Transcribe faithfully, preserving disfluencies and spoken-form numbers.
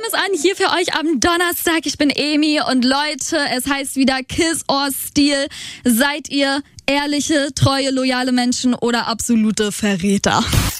es an, hier für euch am Donnerstag. Ich bin Emi und Leute, es heißt wieder Kiss or Steal. Seid ihr ehrliche, treue, loyale Menschen oder absolute Verräter?